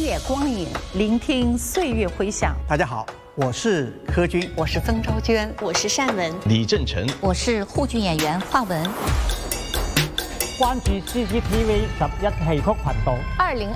月光影，聆听岁月回响。 大家好，我是柯军， 我是曾昭娟， 我是单文， 李正成， 我是沪剧演员华文。 关注 CCTV 11戲曲頻道。